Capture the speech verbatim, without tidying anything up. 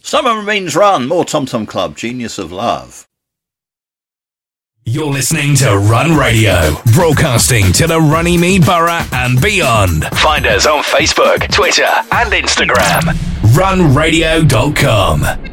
Summer means run. More Tom Tom Club, Genius of Love. You're listening to Run Radio, broadcasting to the Runnymede Borough and beyond. Find us on Facebook, Twitter and Instagram. run radio dot com.